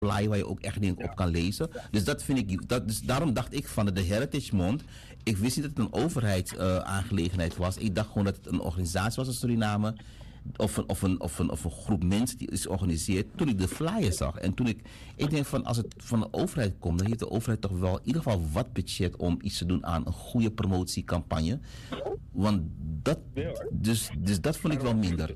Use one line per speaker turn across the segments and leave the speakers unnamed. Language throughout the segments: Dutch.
fly waar je ook echt dingen op kan lezen. Dus dat vind ik, dus daarom dacht ik van de Heritage Month. Ik wist niet dat het een overheidsaangelegenheid was. Ik dacht gewoon dat het een organisatie was in Suriname. Of een groep mensen die is georganiseerd. Toen ik de flyer zag. En toen ik denk van als het van de overheid komt, dan heeft de overheid toch wel in ieder geval wat budget om iets te doen aan een goede promotiecampagne. Want dat, dus dat vond ik wel minder.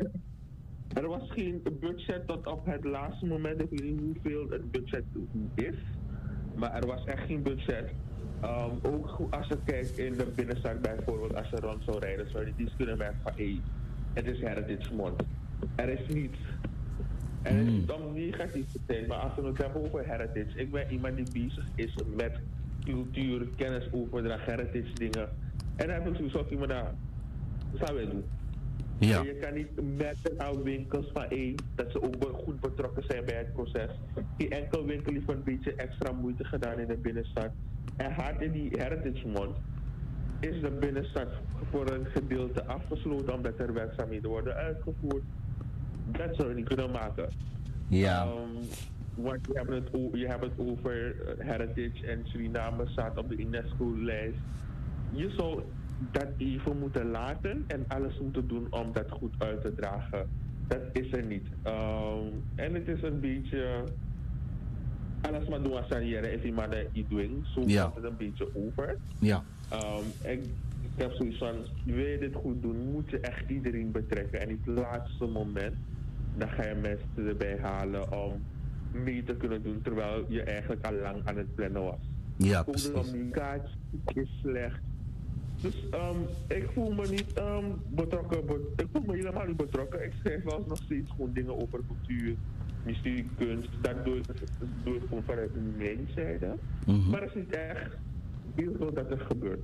Er was geen budget tot op het laatste moment. Ik weet niet hoeveel het budget is. Maar er was echt geen budget. Ook als je kijkt in de binnenstad bijvoorbeeld, als je rond zou rijden, zou je niet eens kunnen merken van het is Heritage Month. Er is niets. Er is niet om negatief te zijn, maar als we het hebben over heritage, ik ben iemand die bezig is met cultuur, kennis overdragen, heritage dingen. En dan heb ik zoiets iemand zou je doen.
Ja.
Je kan niet merken aan winkels van dat ze ook goed betrokken zijn bij het proces. Die enkel winkel heeft een beetje extra moeite gedaan in de binnenstad. En hard in die Heritage Month is de binnenstad voor een gedeelte afgesloten omdat er werkzaamheden worden uitgevoerd. Dat zou je niet kunnen maken.
Ja.
Want je hebt het over Heritage en Suriname staat op de UNESCO-lijst. Je zou dat even moeten laten en alles moeten doen om dat goed uit te dragen. Dat is er niet. En het is een beetje alles maar doen als sanjeren is iemand die doing. Zo gaat het een beetje over.
Ja.
Ik heb zoiets van, wil je dit goed doen, moet je echt iedereen betrekken. En het laatste moment, dan ga je mensen erbij halen om mee te kunnen doen, terwijl je eigenlijk al lang aan het plannen was.
Ja,
ook
precies.
de communicatie is slecht. Dus ik voel me niet betrokken. Ik voel me helemaal niet betrokken. Ik schrijf wel nog steeds gewoon dingen over cultuur, mysterie, kunst. Dat doe ik gewoon vanuit mijn zijde. Maar het is niet echt heel veel dat er gebeurt.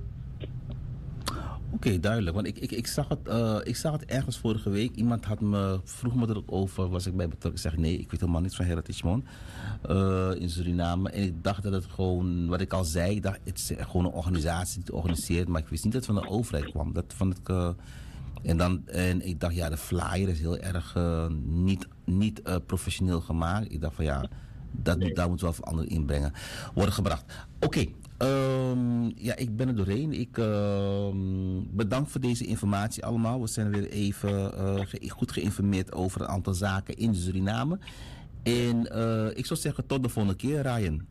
Oké, duidelijk. Want ik zag het ergens vorige week. Iemand vroeg me er ook over, was ik bij betrokken. Ik zeg nee, ik weet helemaal niets van Heritage Month in Suriname. En ik dacht dat het gewoon, wat ik al zei, ik dacht het is gewoon een organisatie die het organiseert. Maar ik wist niet dat het van de overheid kwam. Dat vond ik... En ik dacht, ja, de flyer is heel erg niet professioneel gemaakt. Ik dacht van ja, daar moet wel verandering in brengen. Worden gebracht. Oké. Ja, ik ben er doorheen. Ik bedankt voor deze informatie allemaal. We zijn weer even goed geïnformeerd over een aantal zaken in Suriname. En ik zou zeggen tot de volgende keer, Ryan.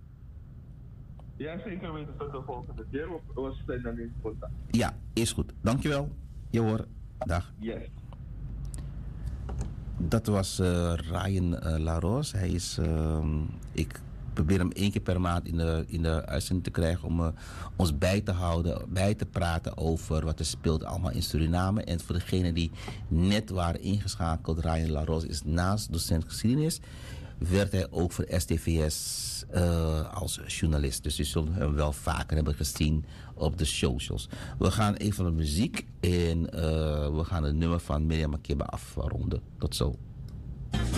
Ja, zeker weten. Tot de volgende keer. We zijn dan in contact.
Ja, is goed. Dankjewel. Je hoor. Dag.
Yes.
Dat was Ryan Laros. Hij is... ik probeer hem 1 keer per maand in de uitzending te krijgen om ons bij te houden, bij te praten over wat er speelt allemaal in Suriname. En voor degenen die net waren ingeschakeld, Ryan Laros is naast docent geschiedenis, werd hij ook voor STVS als journalist. Dus u zult hem wel vaker hebben gezien op de socials. We gaan even naar muziek en we gaan het nummer van Miriam Makeba afronden. Tot zo.